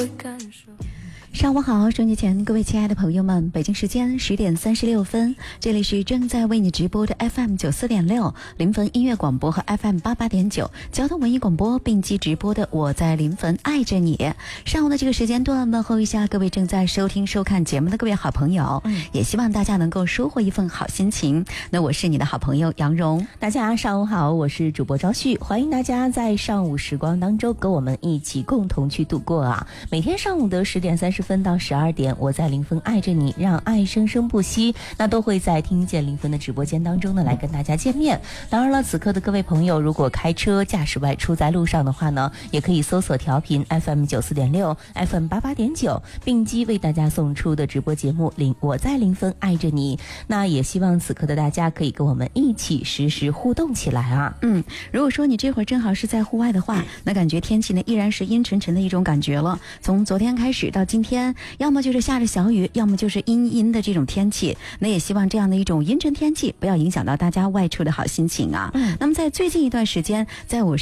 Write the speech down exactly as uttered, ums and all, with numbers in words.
上午好，收机前各位亲爱的朋友们，北京时间十点三十六分，这里是正在为你直播的 F M 九四点六临汾音乐广播和 F M 八八点九交通文艺广播并机直播的我在临汾爱着你。上午的这个时间段，问候一下各位正在收听收看节目的各位好朋友，嗯、也希望大家能够收获一份好心情。那我是你的好朋友杨蓉， 大家上午好，我是主播昭旭，欢迎大家在上午时光当中跟我们一起共同去度过啊。每天上午的十点三十分到十二点，我在临汾爱着你，让爱生生不息，那都会在听见临汾的直播间当中呢来跟大家见面。当然了，此刻的各位朋友，如果开车驾驶外出在路上的话呢，也可以搜索调频 F M 九四点六 F M 八八点九，并机为大家送出的直播节目临我在临汾爱着你。那也希望此刻的大家可以跟我们一起实时互动起来啊。 嗯，如果说你这会儿正好是在户外的话，那感觉天气呢依然是阴沉沉的一种感觉了。从昨天开始到今天，要么就是下着小雨，要么就是阴阴的这种天气。那也希望这样的一种阴沉天气不要影响到大家外出的好心情啊。嗯，那么在最近一段时间，在我